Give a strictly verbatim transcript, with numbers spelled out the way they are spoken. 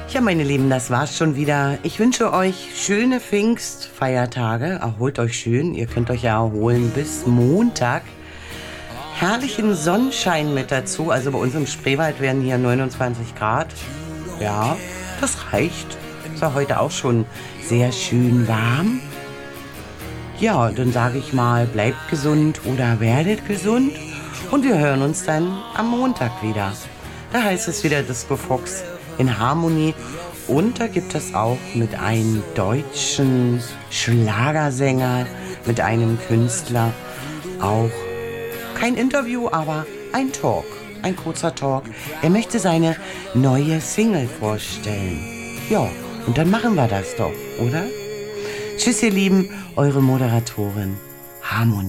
Ja, meine Lieben, das war's schon wieder. Ich wünsche euch schöne Pfingstfeiertage. Erholt euch schön. Ihr könnt euch ja erholen bis Montag. Herrlichen Sonnenschein mit dazu. Also bei uns im Spreewald werden hier neunundzwanzig Grad. Ja, das reicht. Es war heute auch schon sehr schön warm. Ja, dann sage ich mal, bleibt gesund oder werdet gesund. Und wir hören uns dann am Montag wieder. Da heißt es wieder Disco Fox in Harmonie. Und da gibt es auch mit einem deutschen Schlagersänger, mit einem Künstler auch kein Interview, aber ein Talk, ein kurzer Talk. Er möchte seine neue Single vorstellen. Ja, und dann machen wir das doch, oder? Tschüss, ihr Lieben, eure Moderatorin Harmonie.